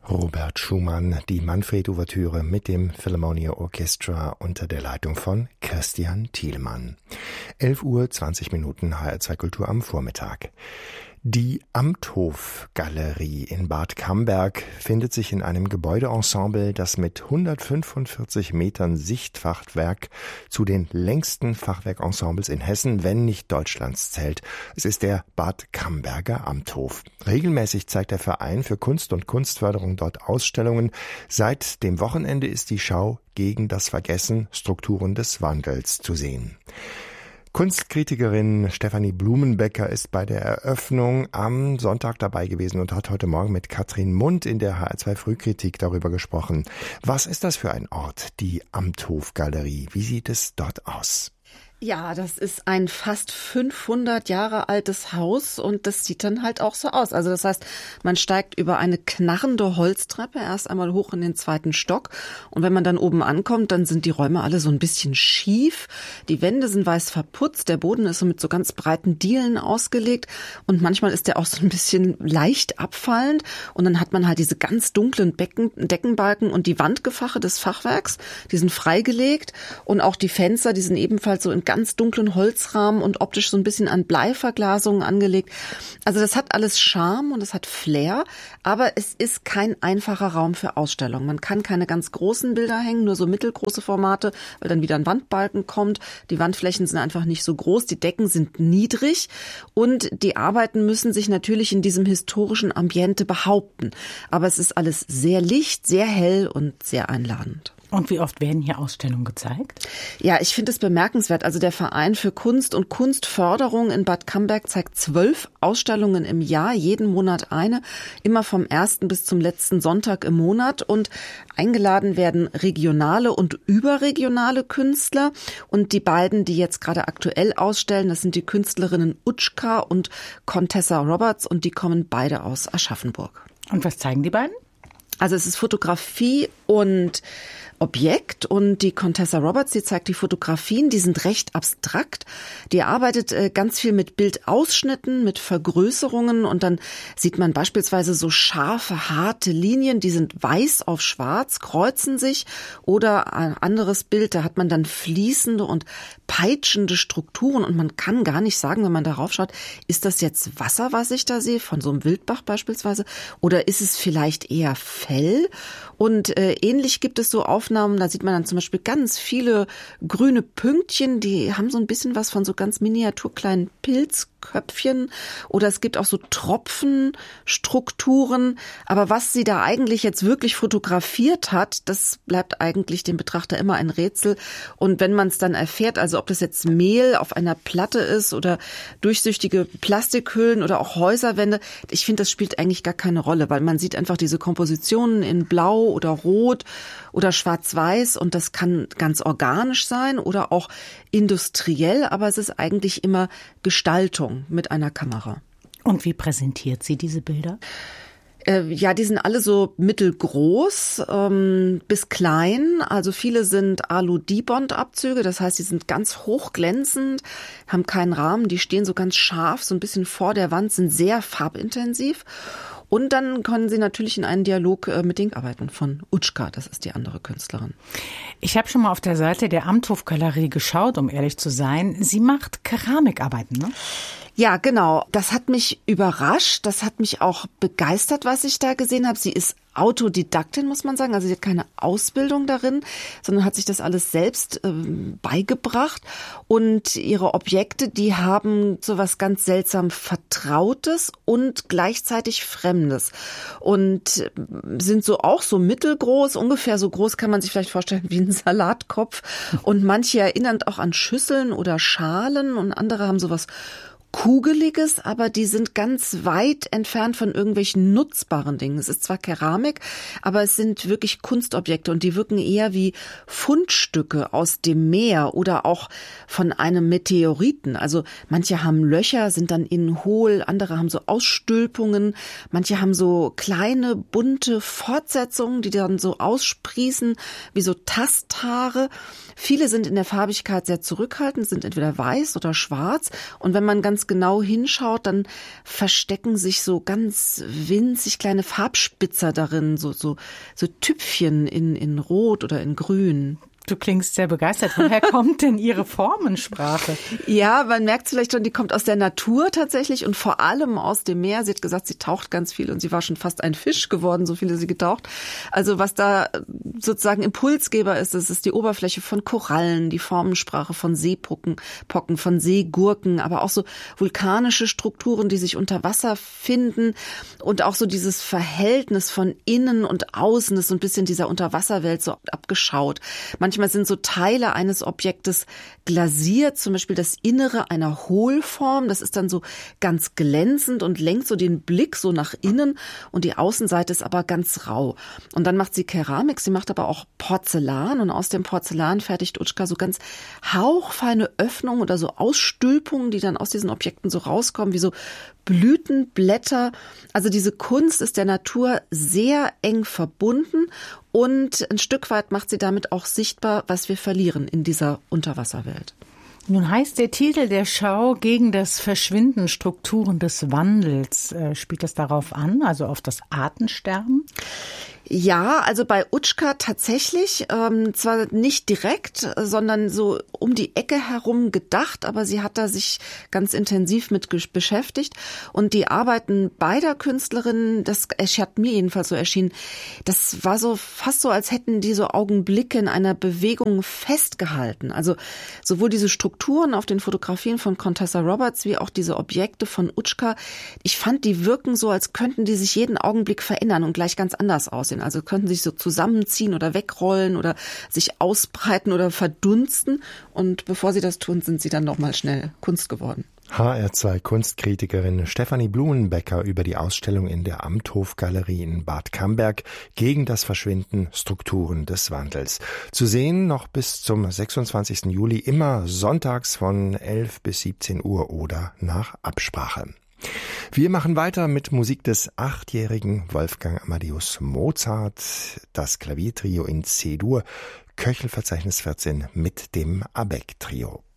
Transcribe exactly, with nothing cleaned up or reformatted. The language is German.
Robert Schumann, die Manfred-Ouvertüre mit dem Philharmonia Orchestra unter der Leitung von Christian Thielmann. elf Uhr zwanzig Minuten H R zwei Kultur am Vormittag. Die Amthof-Galerie in Bad Camberg findet sich in einem Gebäudeensemble, das mit hundertfünfundvierzig Metern Sichtfachwerk zu den längsten Fachwerkensembles in Hessen, wenn nicht Deutschlands, zählt. Es ist der Bad Camberger Amthof. Regelmäßig zeigt der Verein für Kunst und Kunstförderung dort Ausstellungen. Seit dem Wochenende ist die Schau gegen das Vergessen, Strukturen des Wandels zu sehen. Kunstkritikerin Stefanie Blumenbecker ist bei der Eröffnung am Sonntag dabei gewesen und hat heute Morgen mit Katrin Mund in der H R zwei Frühkritik darüber gesprochen. Was ist das für ein Ort, die Amthof-Galerie? Wie sieht es dort aus? Ja, das ist ein fast fünfhundert Jahre altes Haus und das sieht dann halt auch so aus. Also das heißt, man steigt über eine knarrende Holztreppe erst einmal hoch in den zweiten Stock und wenn man dann oben ankommt, dann sind die Räume alle so ein bisschen schief. Die Wände sind weiß verputzt, der Boden ist so mit so ganz breiten Dielen ausgelegt und manchmal ist der auch so ein bisschen leicht abfallend und dann hat man halt diese ganz dunklen Becken, Deckenbalken und die Wandgefache des Fachwerks, die sind freigelegt und auch die Fenster, die sind ebenfalls so in ganz dunklen Holzrahmen und optisch so ein bisschen an Bleiverglasungen angelegt. Also das hat alles Charme und es hat Flair, aber es ist kein einfacher Raum für Ausstellungen. Man kann keine ganz großen Bilder hängen, nur so mittelgroße Formate, weil dann wieder ein Wandbalken kommt. Die Wandflächen sind einfach nicht so groß, die Decken sind niedrig und die Arbeiten müssen sich natürlich in diesem historischen Ambiente behaupten. Aber es ist alles sehr licht, sehr hell und sehr einladend. Und wie oft werden hier Ausstellungen gezeigt? Ja, ich finde es bemerkenswert. Also der Verein für Kunst und Kunstförderung in Bad Camberg zeigt zwölf Ausstellungen im Jahr, jeden Monat eine, immer vom ersten bis zum letzten Sonntag im Monat. Und eingeladen werden regionale und überregionale Künstler. Und die beiden, die jetzt gerade aktuell ausstellen, das sind die Künstlerinnen Utschka und Contessa Roberts und die kommen beide aus Aschaffenburg. Und was zeigen die beiden? Also es ist Fotografie und Objekt und die Contessa Roberts, die zeigt die Fotografien, die sind recht abstrakt. Die arbeitet äh, ganz viel mit Bildausschnitten, mit Vergrößerungen und dann sieht man beispielsweise so scharfe, harte Linien, die sind weiß auf schwarz, kreuzen sich oder ein anderes Bild, da hat man dann fließende und peitschende Strukturen und man kann gar nicht sagen, wenn man darauf schaut, ist das jetzt Wasser, was ich da sehe, von so einem Wildbach beispielsweise oder ist es vielleicht eher Fell? Und äh, ähnlich gibt es so Aufnahmen, da sieht man dann zum Beispiel ganz viele grüne Pünktchen, die haben so ein bisschen was von so ganz miniaturkleinen Pilzköpfchen oder es gibt auch so Tropfenstrukturen. Aber was sie da eigentlich jetzt wirklich fotografiert hat, das bleibt eigentlich dem Betrachter immer ein Rätsel. Und wenn man es dann erfährt, also ob das jetzt Mehl auf einer Platte ist oder durchsichtige Plastikhüllen oder auch Häuserwände, ich finde, das spielt eigentlich gar keine Rolle, weil man sieht einfach diese Kompositionen in Blau oder Rot oder Schwarz-Weiß und das kann ganz organisch sein oder auch industriell, aber es ist eigentlich immer Gestaltung mit einer Kamera. Und wie präsentiert sie diese Bilder? Ja, die sind alle so mittelgroß ähm, bis klein. Also viele sind Alu-Dibond-Abzüge, das heißt, die sind ganz hochglänzend, haben keinen Rahmen, die stehen so ganz scharf, so ein bisschen vor der Wand, sind sehr farbintensiv. Und dann können Sie natürlich in einen Dialog äh, mit denen arbeiten von Utschka, das ist die andere Künstlerin. Ich habe schon mal auf der Seite der Amthof-Galerie geschaut, um ehrlich zu sein. Sie macht Keramikarbeiten, ne? Ja, genau. Das hat mich überrascht. Das hat mich auch begeistert, was ich da gesehen habe. Sie ist Autodidaktin, muss man sagen. Also sie hat keine Ausbildung darin, sondern hat sich das alles selbst ähm, beigebracht. Und ihre Objekte, die haben so was ganz seltsam Vertrautes und gleichzeitig Fremdes. Und äh, sind so auch so mittelgroß, ungefähr so groß kann man sich vielleicht vorstellen wie ein Salatkopf. Und manche erinnern auch an Schüsseln oder Schalen und andere haben sowas Kugeliges, aber die sind ganz weit entfernt von irgendwelchen nutzbaren Dingen. Es ist zwar Keramik, aber es sind wirklich Kunstobjekte und die wirken eher wie Fundstücke aus dem Meer oder auch von einem Meteoriten. Also manche haben Löcher, sind dann innen hohl, andere haben so Ausstülpungen, manche haben so kleine, bunte Fortsetzungen, die dann so aussprießen wie so Tasthaare. Viele sind in der Farbigkeit sehr zurückhaltend, sind entweder weiß oder schwarz und wenn man ganz ganz genau hinschaut, dann verstecken sich so ganz winzig kleine Farbspitzer darin, so, so, so Tüpfchen in, in Rot oder in Grün. Du klingst sehr begeistert. Woher kommt denn Ihre Formensprache? Ja, man merkt vielleicht schon, die kommt aus der Natur tatsächlich und vor allem aus dem Meer. Sie hat gesagt, sie taucht ganz viel und sie war schon fast ein Fisch geworden, so viel sie getaucht. Also was da sozusagen Impulsgeber ist, das ist die Oberfläche von Korallen, die Formensprache von Seepocken, Pocken, von Seegurken, aber auch so vulkanische Strukturen, die sich unter Wasser finden und auch so dieses Verhältnis von innen und außen, das ist so ein bisschen dieser Unterwasserwelt so abgeschaut. Manchmal Manchmal sind so Teile eines Objektes glasiert, zum Beispiel das Innere einer Hohlform. Das ist dann so ganz glänzend und lenkt so den Blick so nach innen und die Außenseite ist aber ganz rau. Und dann macht sie Keramik, sie macht aber auch Porzellan und aus dem Porzellan fertigt Utschka so ganz hauchfeine Öffnungen oder so Ausstülpungen, die dann aus diesen Objekten so rauskommen, wie so Blütenblätter. Also diese Kunst ist der Natur sehr eng verbunden und ein Stück weit macht sie damit auch sichtbar, was wir verlieren in dieser Unterwasserwelt. Nun heißt der Titel der Schau gegen das Verschwinden, Strukturen des Wandels. Äh, spielt das darauf an, also auf das Artensterben? Ja, also bei Utschka tatsächlich, ähm, zwar nicht direkt, sondern so um die Ecke herum gedacht, aber sie hat da sich ganz intensiv mit beschäftigt. Und die Arbeiten beider Künstlerinnen, das hat mir jedenfalls so erschienen, das war so fast so, als hätten die so Augenblicke in einer Bewegung festgehalten. Also sowohl diese Strukturen auf den Fotografien von Contessa Roberts wie auch diese Objekte von Utschka, ich fand, die wirken so, als könnten die sich jeden Augenblick verändern und gleich ganz anders aussehen. Also könnten sich so zusammenziehen oder wegrollen oder sich ausbreiten oder verdunsten. Und bevor sie das tun, sind sie dann nochmal schnell Kunst geworden. H R zwei Kunstkritikerin Stefanie Blumenbecker über die Ausstellung in der Amthof-Galerie in Bad Camberg gegen das Verschwinden, Strukturen des Wandels. Zu sehen noch bis zum sechsundzwanzigsten Juli, immer sonntags von elf bis siebzehn Uhr oder nach Absprache. Wir machen weiter mit Musik des achtjährigen Wolfgang Amadeus Mozart, das Klaviertrio in C-Dur, Köchelverzeichnis vierzehn mit dem Abeck-Trio.